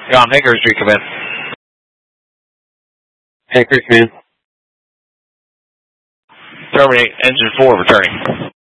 Hickory Street, come in. Hickory, come in. Terminate, engine 4 returning.